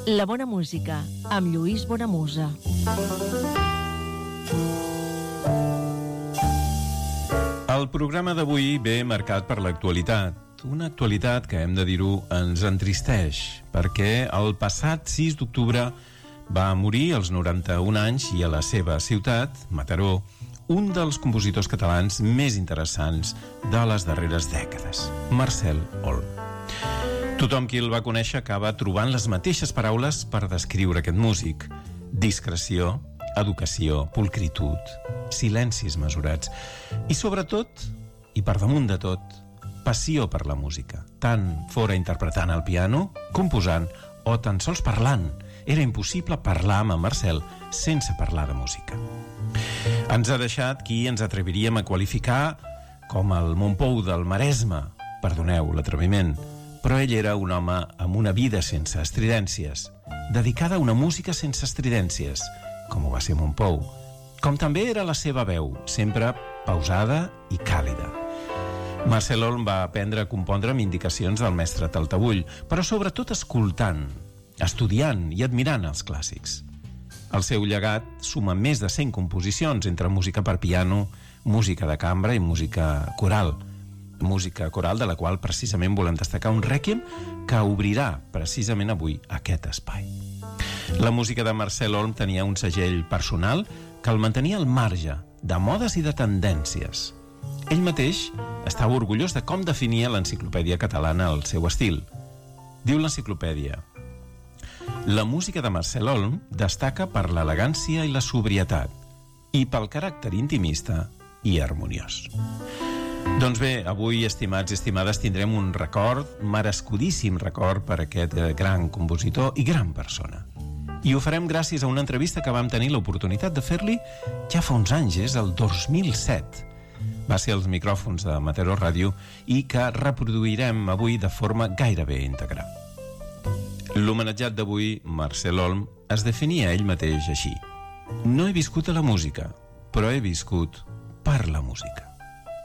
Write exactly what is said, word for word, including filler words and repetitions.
La bona música, amb Lluís Bonamusa. El programa d'avui ve marcat per l'actualitat. Una actualitat que, hem de dir-ho, ens entristeix, perquè el passat sis d'octubre va morir als noranta-un anys i a la seva ciutat, Mataró, un dels compositors catalans més interessants de les darreres dècades, Marcel Olm. Tothom qui el va conèixer acaba trobant les mateixes paraules per descriure aquest músic: discreció, educació, pulcritud, silencis mesurats i, sobretot, i per damunt de tot, passió per la música, tant fora interpretant al piano, composant o tan sols parlant. Era impossible parlar amb en Marcel sense parlar de música. Ens ha deixat qui ens atreviríem a qualificar com el Montpou del Maresme, perdoneu l'atreviment, però ell era un home amb una vida sense estridències, dedicada a una música sense estridències, com ho va ser Montpou, com també era la seva veu, sempre pausada i càlida. Marcel Olm va aprendre a compondre amb indicacions del mestre Taltabull, però sobretot escoltant, estudiant i admirant els clàssics. El seu llegat suma més de cent composicions entre música per piano, música de cambra i música coral. Música coral de la qual precisament volem destacar un rèquiem que obrirà precisament avui aquest espai. La música de Marcel Olm tenia un segell personal que el mantenia al marge de modes i de tendències. Ell mateix estava orgullós de com definia l'enciclopèdia catalana el seu estil. Diu l'enciclopèdia: la música de Marcel Olm destaca per l'elegància i la sobrietat i pel caràcter intimista i harmoniós. Doncs bé, avui, estimats i estimades, tindrem un record, merescudíssim record per aquest gran compositor i gran persona. I ho farem gràcies a una entrevista que vam tenir l'oportunitat de fer-li ja fa uns anys, és el dos mil set. Va ser als micròfons de Mataró Ràdio i que reproduirem avui de forma gairebé íntegra. L'homenatjat d'avui, Marcel Olm, es definia ell mateix així: no he viscut a la música, però he viscut per la música.